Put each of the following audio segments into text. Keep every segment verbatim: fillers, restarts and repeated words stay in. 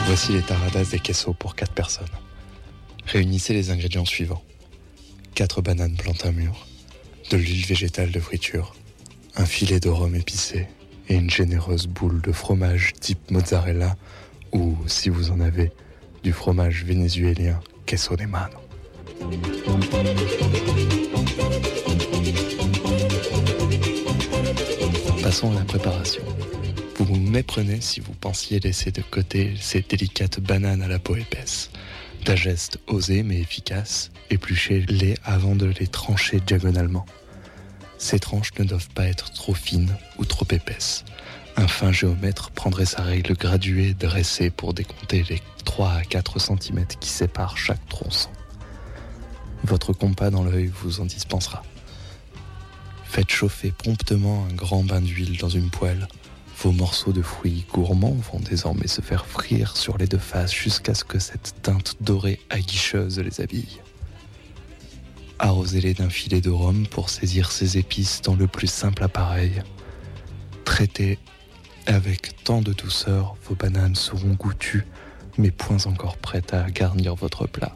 Voici les taradas des quesos pour quatre personnes. Réunissez les ingrédients suivants. quatre bananes plantain mûres, de l'huile végétale de friture, un filet de rhum épicé et une généreuse boule de fromage type mozzarella ou, si vous en avez, du fromage vénézuélien queso de mano. Passons à la préparation. Vous vous méprenez si vous pensiez laisser de côté ces délicates bananes à la peau épaisse. D'un geste osé mais efficace, épluchez-les avant de les trancher diagonalement. Ces tranches ne doivent pas être trop fines ou trop épaisses. Un fin géomètre prendrait sa règle graduée dressée pour décompter les trois à quatre centimètres qui séparent chaque tronçon. Votre compas dans l'œil vous en dispensera. Faites chauffer promptement un grand bain d'huile dans une poêle. Vos morceaux de fruits gourmands vont désormais se faire frire sur les deux faces jusqu'à ce que cette teinte dorée aguicheuse les habille. Arrosez-les d'un filet de rhum pour saisir ces épices dans le plus simple appareil. Traitez avec tant de douceur, vos bananes seront goûtues, mais point encore prêtes à garnir votre plat.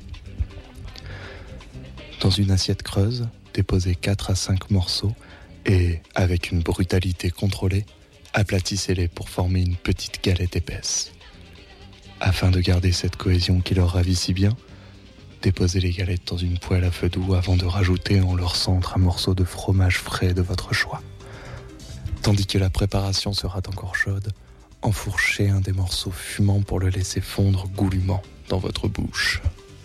Dans une assiette creuse, déposez quatre à cinq morceaux et, avec une brutalité contrôlée, aplatissez-les pour former une petite galette épaisse. Afin de garder cette cohésion qui leur ravit si bien, déposez les galettes dans une poêle à feu doux avant de rajouter en leur centre un morceau de fromage frais de votre choix. Tandis que la préparation sera encore chaude, enfourchez un des morceaux fumants pour le laisser fondre goulûment dans votre bouche.